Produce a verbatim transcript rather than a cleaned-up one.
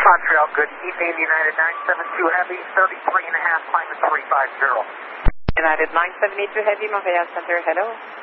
Montreal, good evening, United nine seven two Heavy, thirty-three and a half, climb to three five zero. United nine seven two Heavy, Montreal Center, hello.